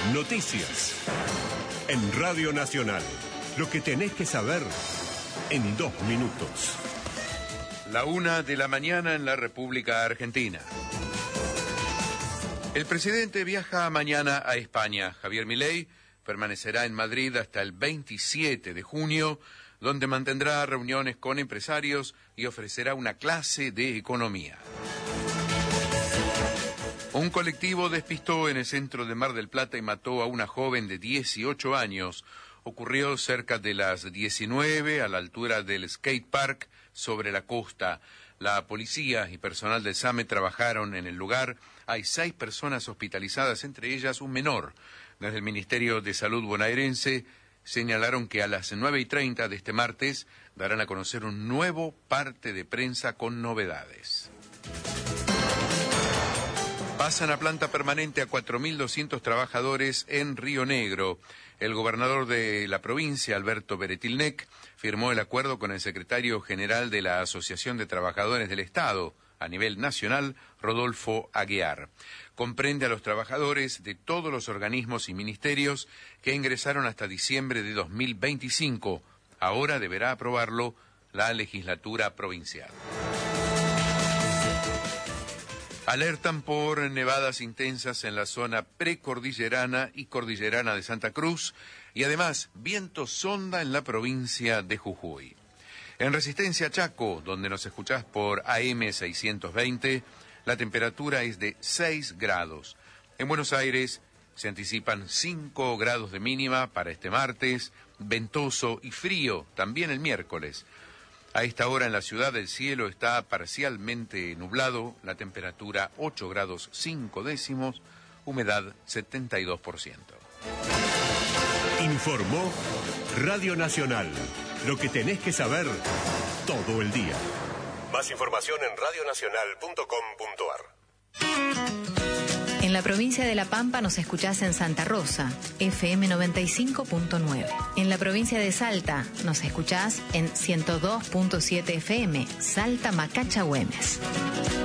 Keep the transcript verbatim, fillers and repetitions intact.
Noticias. En Radio Nacional. Lo que tenés que saber en dos minutos. La una de la mañana en la República Argentina. El presidente viaja mañana a España. Javier Milei permanecerá en Madrid hasta el veintisiete de junio, donde mantendrá reuniones con empresarios y ofrecerá una clase de economía. Un colectivo despistó en el centro de Mar del Plata y mató a una joven de dieciocho años. Ocurrió cerca de las diecinueve, a la altura del skate park, sobre la costa. La policía y personal del SAME trabajaron en el lugar. Hay seis personas hospitalizadas, entre ellas un menor. Desde el Ministerio de Salud bonaerense señalaron que a las nueve y treinta de este martes darán a conocer un nuevo parte de prensa con novedades. Pasan a planta permanente a cuatro mil doscientos trabajadores en Río Negro. El gobernador de la provincia, Alberto Beretilnec, firmó el acuerdo con el secretario general de la Asociación de Trabajadores del Estado, a nivel nacional, Rodolfo Aguiar. Comprende a los trabajadores de todos los organismos y ministerios que ingresaron hasta diciembre de dos mil veinticinco. Ahora deberá aprobarlo la legislatura provincial. Alertan por nevadas intensas en la zona precordillerana y cordillerana de Santa Cruz y además viento sonda en la provincia de Jujuy. En Resistencia Chaco, donde nos escuchás por A M seiscientos veinte, la temperatura es de seis grados. En Buenos Aires se anticipan cinco grados de mínima para este martes, ventoso y frío también el miércoles. A esta hora en la ciudad el cielo está parcialmente nublado, la temperatura ocho grados cinco décimos, humedad setenta y dos por ciento. Informó Radio Nacional. Lo que tenés que saber todo el día. Más información en radio nacional punto com punto a r. En la provincia de La Pampa nos escuchás en Santa Rosa, F M noventa y cinco punto nueve. En la provincia de Salta nos escuchás en ciento dos punto siete F M, Salta Macacha Güemes.